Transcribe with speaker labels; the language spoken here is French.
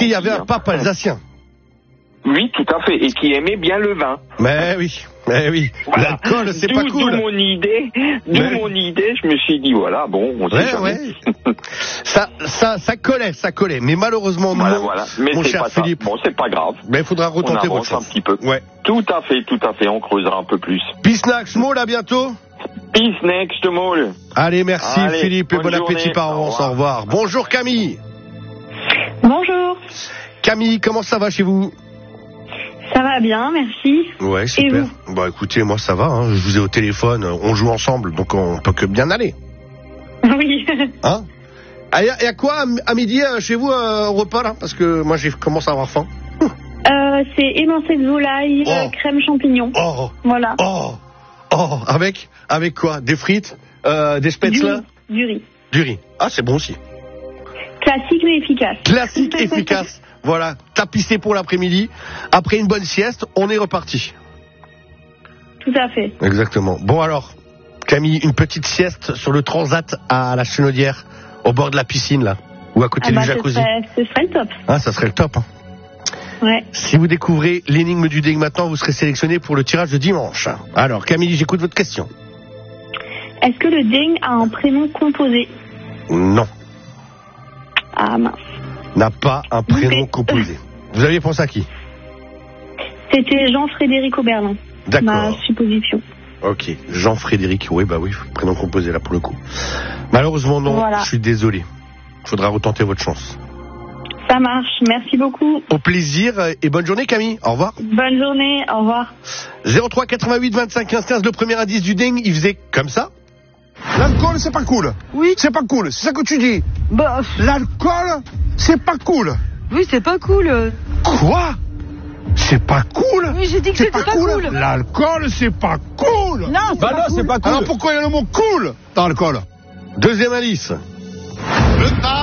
Speaker 1: il y avait un pape alsacien.
Speaker 2: Oui, tout à fait, et qui aimait bien le vin.
Speaker 1: Mais oui. Voilà. L'alcool, c'est pas cool.
Speaker 2: D'où mon idée, je me suis dit, voilà, bon, on sait jamais.
Speaker 1: Ça collait. Mais malheureusement, non.
Speaker 2: Voilà. Mais
Speaker 1: mon
Speaker 2: c'est
Speaker 1: cher
Speaker 2: pas ça.
Speaker 1: Philippe.
Speaker 2: Bon, c'est pas grave.
Speaker 1: Mais il faudra retenter votre chance.
Speaker 2: Un petit peu.
Speaker 1: Ouais.
Speaker 2: Tout à fait, on creusera un peu plus.
Speaker 1: Peace next, Maul, à bientôt.
Speaker 2: Peace next, Maul.
Speaker 1: Allez, merci
Speaker 2: Allez,
Speaker 1: Philippe, et bon
Speaker 2: bonne
Speaker 1: appétit
Speaker 2: journée.
Speaker 1: par avance, au revoir. Bonjour Camille.
Speaker 3: Bonjour.
Speaker 1: Camille, comment ça va chez vous?
Speaker 3: Ça va bien, merci.
Speaker 1: Ouais, super. Bah écoutez, moi ça va, hein. Je vous ai au téléphone, on joue ensemble, donc on peut que bien aller.
Speaker 3: Oui.
Speaker 1: Hein? Il y a quoi à midi chez vous au repas là? Parce que moi j'ai commencé à avoir faim.
Speaker 3: C'est émincé de volaille, crème champignon. Voilà.
Speaker 1: Avec quoi? Des frites, des spätzle?
Speaker 3: Du riz.
Speaker 1: Du riz. Ah, c'est bon aussi.
Speaker 3: Classique mais efficace.
Speaker 1: Classique, efficace. Voilà, tapissé pour l'après-midi. Après une bonne sieste, on est reparti.
Speaker 3: Tout à fait.
Speaker 1: Exactement. Bon alors, Camille, une petite sieste sur le transat à la Chenaudière, au bord de la piscine là, ou à côté du jacuzzi.
Speaker 3: Ce serait le top.
Speaker 1: Ah, ça serait le top. Hein.
Speaker 3: Ouais.
Speaker 1: Si vous découvrez l'énigme du ding maintenant, vous serez sélectionné pour le tirage de dimanche. Alors, Camille, j'écoute votre question.
Speaker 3: Est-ce que le ding a un prénom composé?
Speaker 1: Non.
Speaker 3: Ah mince.
Speaker 1: N'a pas un prénom composé. Vous aviez pensé à qui?
Speaker 3: C'était Jean-Frédéric Oberlin.
Speaker 1: D'accord.
Speaker 3: Ma supposition.
Speaker 1: Ok, Jean-Frédéric, oui, prénom composé là pour le coup. Malheureusement non, voilà. Je suis désolé. Faudra retenter votre chance.
Speaker 3: Ça marche, merci beaucoup.
Speaker 1: Au plaisir et bonne journée Camille, au revoir.
Speaker 3: Bonne journée, au revoir.
Speaker 1: 03 88 25 15 15, le premier indice du ding, il faisait comme ça.
Speaker 4: L'alcool, c'est pas cool.
Speaker 5: Oui.
Speaker 4: C'est pas cool, c'est ça que tu dis.
Speaker 5: Bah.
Speaker 4: L'alcool, c'est pas cool.
Speaker 5: Oui, c'est pas cool.
Speaker 4: Quoi? C'est pas cool?
Speaker 5: Oui, j'ai dit que c'était pas cool.
Speaker 4: L'alcool, c'est pas cool.
Speaker 5: Non, c'est pas cool.
Speaker 4: Alors pourquoi il y a le mot cool dans l'alcool?
Speaker 1: Deuxième indice.